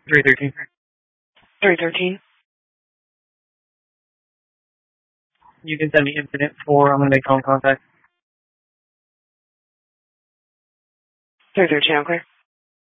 313. 313. You can send me incident 4. I'm going to make phone contact. 313, okay.